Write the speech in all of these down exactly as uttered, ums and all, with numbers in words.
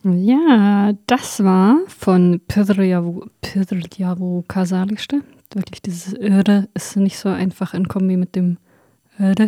Ja, das war von Pyrrjavo Pyrrjavo Casalište. Wirklich, dieses R ist nicht so einfach in Kombi mit dem R.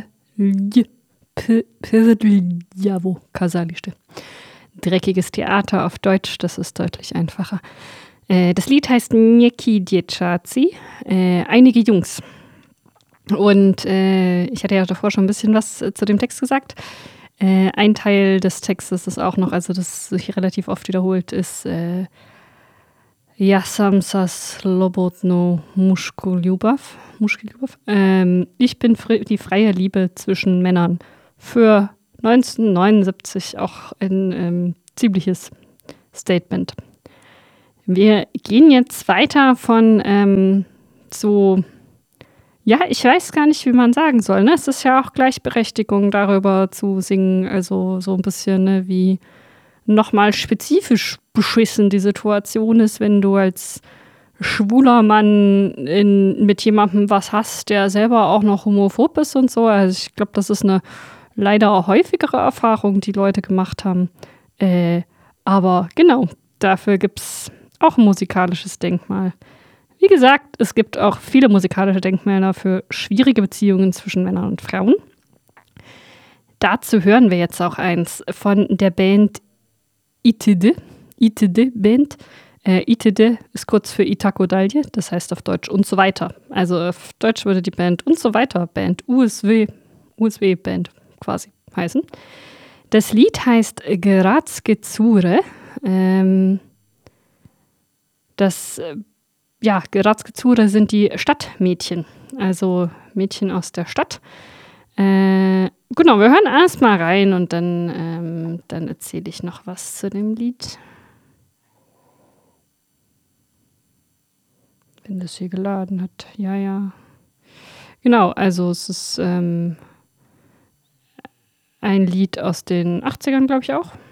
Pyrrjavo Casalište. Dreckiges Theater auf Deutsch, das ist deutlich einfacher. Äh, das Lied heißt Nieki Dieczaci, äh, einige Jungs. Und äh, ich hatte ja davor schon ein bisschen was äh, zu dem Text gesagt. Äh, ein Teil des Textes ist auch noch, also das sich relativ oft wiederholt, ist äh, Ja sam sa slobodno mušku ljubav. Muški ljubav. Ähm, ich bin fri- die freie Liebe zwischen Männern. Für neunzehnhundertneunundsiebzig auch ein ähm, ziemliches Statement. Wir gehen jetzt weiter von ähm, so ja, ich weiß gar nicht, wie man sagen soll. Ne? Es ist ja auch Gleichberechtigung, darüber zu singen. Also so ein bisschen, ne, wie nochmal spezifisch beschissen die Situation ist, wenn du als schwuler Mann in, mit jemandem was hast, der selber auch noch homophob ist und so. Also ich glaube, das ist eine leider auch häufigere Erfahrung, die Leute gemacht haben. Äh, aber genau, dafür gibt es auch ein musikalisches Denkmal. Wie gesagt, es gibt auch viele musikalische Denkmäler für schwierige Beziehungen zwischen Männern und Frauen. Dazu hören wir jetzt auch eins von der Band I T D. I T D-Band. Äh, I T D ist kurz für Itako Dalje, das heißt auf Deutsch und so weiter. Also auf Deutsch würde die Band und so weiter Band, U S W, U S W-Band quasi heißen. Das Lied heißt Gradske Cure. Ähm, das Ja, Gradske Cure sind die Stadtmädchen, also Mädchen aus der Stadt. Äh, genau, wir hören erst mal rein und dann, ähm, dann erzähle ich noch was zu dem Lied. Wenn das hier geladen hat, ja, ja. Genau, also es ist ähm, ein Lied aus den achtzigern, glaube ich auch.